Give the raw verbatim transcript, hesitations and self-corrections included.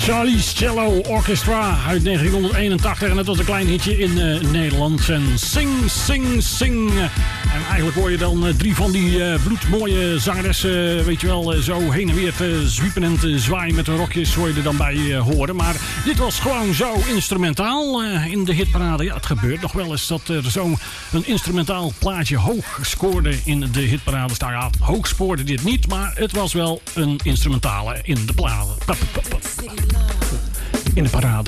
Charlie's Cello Orchestra uit negentienhonderdeenentachtig. En dat was een klein hitje in uh, Nederland. En Sing, Sing, Sing. En eigenlijk hoor je dan uh, drie van die uh, bloedmooie zangeressen, weet je wel, uh, zo heen en weer te zwiepen en te zwaaien met hun rokjes, hoor je er dan bij uh, horen. Maar dit was gewoon zo instrumentaal uh, in de hitparade. Ja, het gebeurt nog wel eens dat er zo'n instrumentaal plaatje hoog scoorde in de hitparade. Nou ja, hoog scoorde dit niet, maar het was wel een instrumentale in de parade. In de parade.